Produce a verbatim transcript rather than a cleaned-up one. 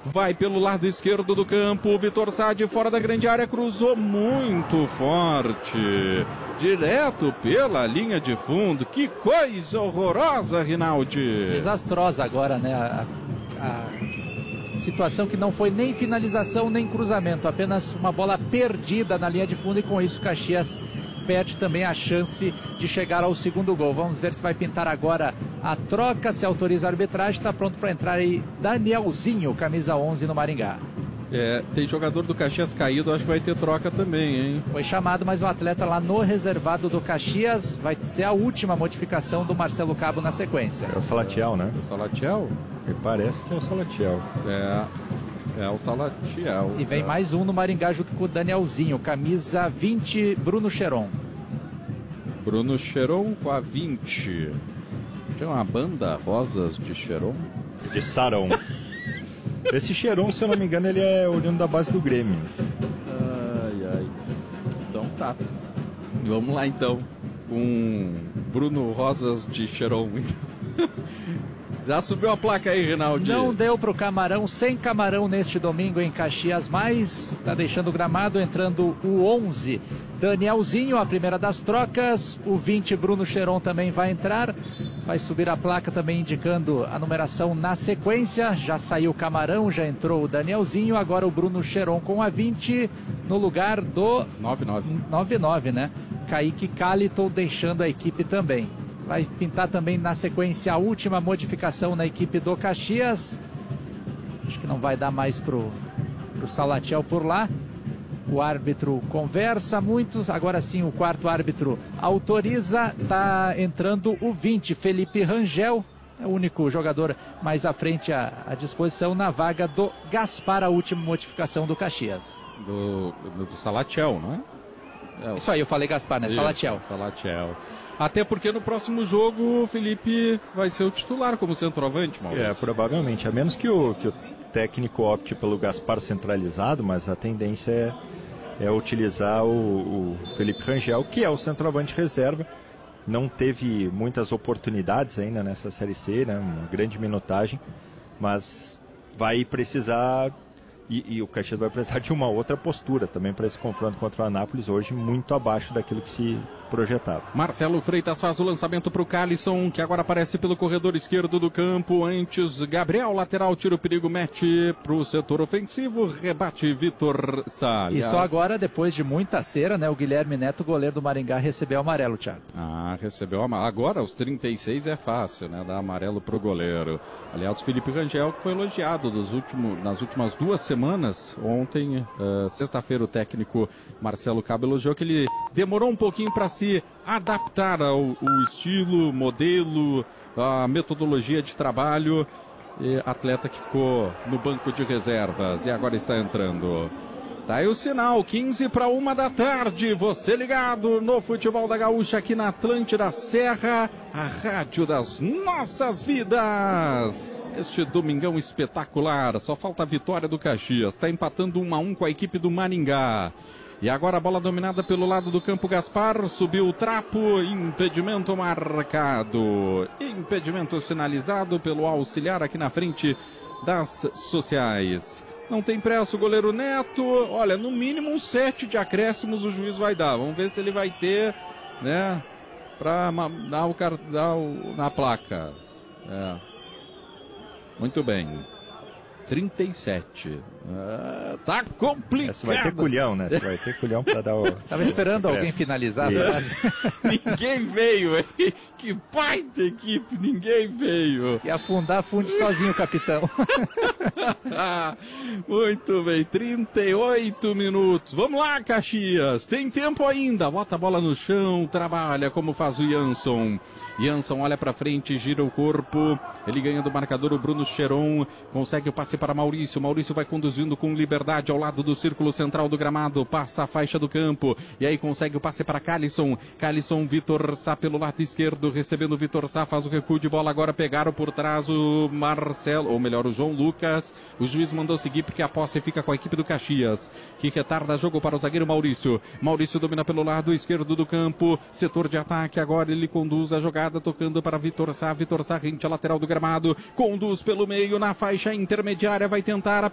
vai pelo lado esquerdo do campo, Vitor Sá de fora da grande área, cruzou muito forte, direto pela linha de fundo. Que coisa horrorosa, Rinaldi. Desastrosa agora, né, a, a situação que não foi nem finalização nem cruzamento, apenas uma bola perdida na linha de fundo, e com isso Caxias perde também a chance de chegar ao segundo gol. Vamos ver se vai pintar agora a troca, se autoriza a arbitragem. Está pronto para entrar aí Danielzinho, camisa onze no Maringá. É, tem jogador do Caxias caído, acho que vai ter troca também, hein? Foi chamado, mas o atleta lá no reservado do Caxias vai ser a última modificação do Marcelo Cabo na sequência. É o Salatiel, né? Salatiel? Me parece que é o Salatiel. É... É o Salatiel. E vem é. mais um no Maringá junto com o Danielzinho, camisa vinte, Bruno Cheron. Bruno Cheron com a vinte. Tinha uma banda, Rosas de Cheron? De Sarão. Esse Cheron, se eu não me engano, ele é oriundo da base do Grêmio. Ai, ai. Então tá. Vamos lá então. Com Bruno Rosas de Cheron. Já subiu a placa aí, Rinaldi? Não deu para o Camarão, sem Camarão neste domingo em Caxias, mas está deixando o gramado, entrando o onze, Danielzinho, a primeira das trocas, o vinte, Bruno Cheron, também vai entrar, vai subir a placa também indicando a numeração na sequência. Já saiu o Camarão, já entrou o Danielzinho, agora o Bruno Cheron com a vinte, no lugar do nove nove, nove nove, né? Kaique Caliton deixando a equipe também. Vai pintar também na sequência a última modificação na equipe do Caxias. Acho que não vai dar mais pro, pro Salatiel por lá. O árbitro conversa muitos. Agora sim o quarto árbitro autoriza. Está entrando o vinte, Felipe Rangel. É o único jogador mais à frente à, à disposição na vaga do Gaspar, a última modificação do Caxias. Do, do, do Salatiel, não é? É o... Isso aí, eu falei Gaspar, né? Isso, Salatiel. Salatiel. Até porque no próximo jogo o Felipe vai ser o titular como centroavante, Maurício. É, provavelmente. A menos que o, que o técnico opte pelo Gaspar centralizado, mas a tendência é, é utilizar o, o Felipe Rangel, que é o centroavante reserva. Não teve muitas oportunidades ainda nessa Série C, né? Uma grande minutagem, mas vai precisar... E, e o Caxias vai precisar de uma outra postura também para esse confronto contra o Anápolis, hoje muito abaixo daquilo que se projetava. Marcelo Freitas faz o lançamento para o Calisson, que agora aparece pelo corredor esquerdo do campo. Antes, Gabriel, lateral, tira o perigo, mete para o setor ofensivo, rebate Vitor Salles. E só agora, depois de muita cera, né, o Guilherme Neto, goleiro do Maringá, recebeu amarelo, Thiago. Ah, recebeu amarelo. Agora, aos trinta e seis é fácil, né, dar amarelo para o goleiro. Aliás, Felipe Rangel, que foi elogiado dos últimos, nas últimas duas semanas. Ontem, uh, sexta-feira, o técnico Marcelo Cabo elogiou que ele demorou um pouquinho para se adaptar ao, ao estilo, modelo, a metodologia de trabalho. E atleta que ficou no banco de reservas e agora está entrando. Tá aí o sinal, quinze para uma da tarde, você ligado no Futebol da Gaúcha aqui na Atlântida Serra, a rádio das nossas vidas. Este domingão espetacular, só falta a vitória do Caxias, está empatando um a um com a equipe do Maringá. E agora a bola dominada pelo lado do campo, Gaspar, subiu o trapo, impedimento marcado. Impedimento sinalizado pelo auxiliar aqui na frente das sociais. Não tem pressa o goleiro Neto, olha, no mínimo um sete de acréscimos o juiz vai dar. Vamos ver se ele vai ter, né, para dar o, dar o na placa. É. Muito bem. trinta e sete. Ah, tá complicado. Essa vai ter culhão, né? Você vai ter culhão pra dar o... Tava esperando alguém finalizar. Ninguém veio, hein? Que baita equipe, ninguém veio. Que afundar, afunde sozinho o capitão. Muito bem, trinta e oito minutos. Vamos lá, Caxias. Tem tempo ainda. Bota a bola no chão, trabalha como faz o Jansson. Jansson olha pra frente, gira o corpo. Ele ganha do marcador, o Bruno Cheron. Consegue o passe para Maurício. Maurício vai conduzindo com liberdade ao lado do círculo central do gramado. Passa a faixa do campo. E aí consegue o passe para Calisson. Calisson, Vitor Sá pelo lado esquerdo. Recebendo o Vitor Sá, faz o recuo de bola. Agora pegaram por trás o Marcelo, ou melhor, o João Lucas. O juiz mandou seguir porque a posse fica com a equipe do Caxias, que retarda jogo para o zagueiro Maurício. Maurício domina pelo lado esquerdo do campo. Setor de ataque. Agora ele conduz a jogada, tocando para Vitor Sá. Vitor Sá rente a lateral do gramado. Conduz pelo meio na faixa intermediária. Vai tentar